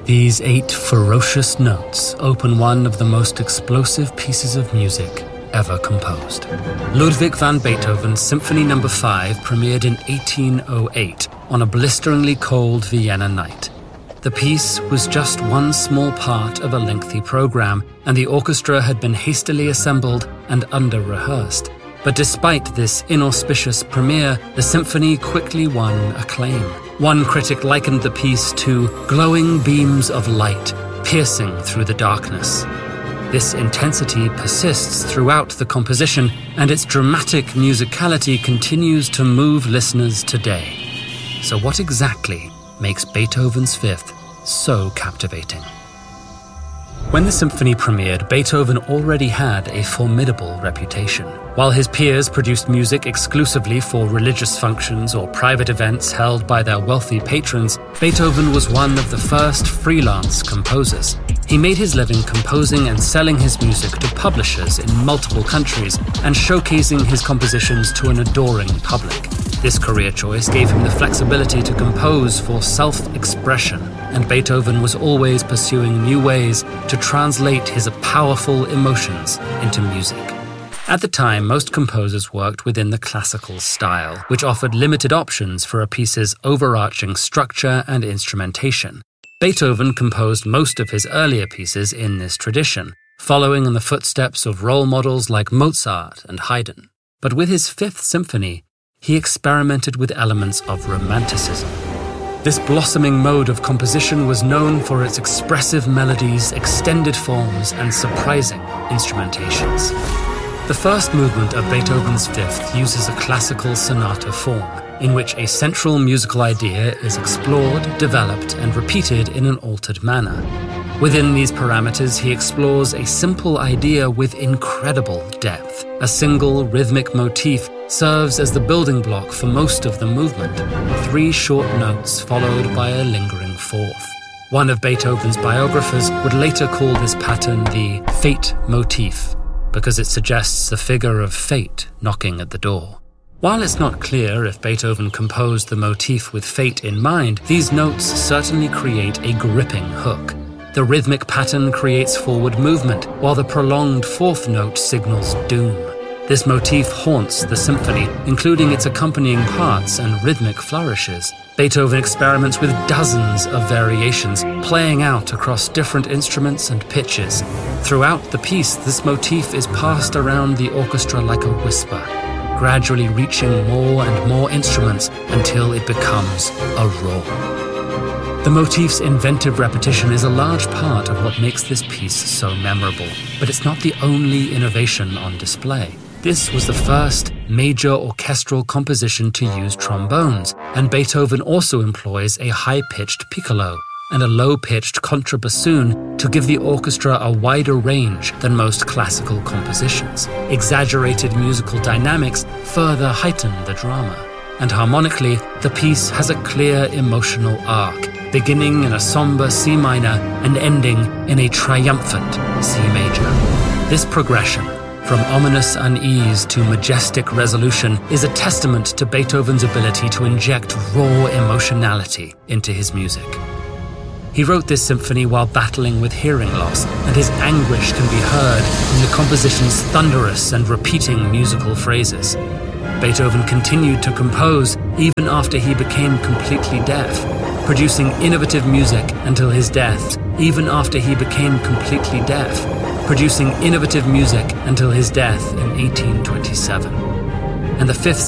These 8 ferocious notes open one of the most explosive pieces of music ever composed. Ludwig van Beethoven's Symphony No. 5 premiered in 1808 on a blisteringly cold Vienna night. The piece was just one small part of a lengthy program, and the orchestra had been hastily assembled and under-rehearsed. But despite this inauspicious premiere, the symphony quickly won acclaim. One critic likened the piece to glowing beams of light piercing through the darkness. This intensity persists throughout the composition, and its dramatic musicality continues to move listeners today. So what exactly makes Beethoven's Fifth so captivating? When the symphony premiered, Beethoven already had a formidable reputation. While his peers produced music exclusively for religious functions or private events held by their wealthy patrons, Beethoven was one of the first freelance composers. He made his living composing and selling his music to publishers in multiple countries and showcasing his compositions to an adoring public. This career choice gave him the flexibility to compose for self-expression, and Beethoven was always pursuing new ways to translate his powerful emotions into music. At the time, most composers worked within the classical style, which offered limited options for a piece's overarching structure and instrumentation. Beethoven composed most of his earlier pieces in this tradition, following in the footsteps of role models like Mozart and Haydn. But with his Fifth Symphony, he experimented with elements of romanticism. This blossoming mode of composition was known for its expressive melodies, extended forms, and surprising instrumentations. The first movement of Beethoven's Fifth uses a classical sonata form, in which a central musical idea is explored, developed, and repeated in an altered manner. Within these parameters, he explores a simple idea with incredible depth. A single rhythmic motif serves as the building block for most of the movement, 3 short notes followed by a lingering fourth. One of Beethoven's biographers would later call this pattern the fate motif, because it suggests the figure of fate knocking at the door. While it's not clear if Beethoven composed the motif with fate in mind, these notes certainly create a gripping hook. The rhythmic pattern creates forward movement, while the prolonged fourth note signals doom. This motif haunts the symphony, including its accompanying parts and rhythmic flourishes. Beethoven experiments with dozens of variations, playing out across different instruments and pitches. Throughout the piece, this motif is passed around the orchestra like a whisper, gradually reaching more and more instruments until it becomes a roar. The motif's inventive repetition is a large part of what makes this piece so memorable, but it's not the only innovation on display. This was the first major orchestral composition to use trombones, and Beethoven also employs a high-pitched piccolo and a low-pitched contrabassoon to give the orchestra a wider range than most classical compositions. Exaggerated musical dynamics further heighten the drama, and harmonically, the piece has a clear emotional arc, beginning in a somber C minor and ending in a triumphant C major. This progression, from ominous unease to majestic resolution, is a testament to Beethoven's ability to inject raw emotionality into his music. He wrote this symphony while battling with hearing loss, and his anguish can be heard in the composition's thunderous and repeating musical phrases. Beethoven continued to compose even after he became completely deaf, producing innovative music until his death, even after he became completely deaf, producing innovative music until his death in 1827. And the Fifth